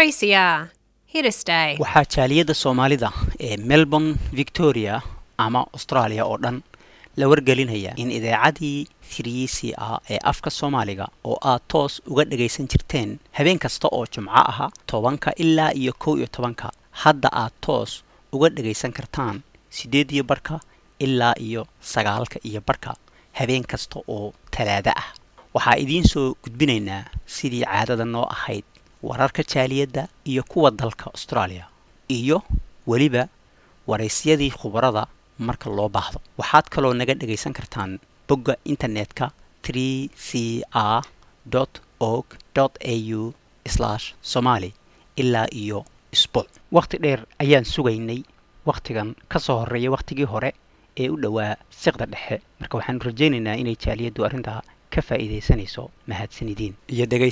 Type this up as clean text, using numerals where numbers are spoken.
3CR, here to stay. waxaa jaaliyada Soomaalida ee Melbourne, Victoria ama Australia oo dhan la wargelinaya in idaacadii 3CR ee afka Soomaaliga oo aad toos uga dhageysan jirteen habeen kasta oo Jimco ah 10 ilaa iyo 11 hadda aad toos uga dhageysan kartaan 8 ilaa iyo 9 habeen kasta oo Talaado ah waxaa idiin soo gudbinaynaa sidii caadada noo ahayd wararka jaaliyada iyo kuwa dalka Australia iyo waliba waraysyadii khubarada marka loo baahdo waxaad kaloo naga dhageysan kartaan bogga internetka 3cr.org.au/somali ilaa iyo isbuuc waqti dheer ayaan sugaynay waqtigan ka soo horeeyay waqtigii hore ee u dhawaa siqda dhexe marka waxaan rajaynaynaa inay jaaliyadu arrinta ka faa'iideysanayso mahadsanidin iyo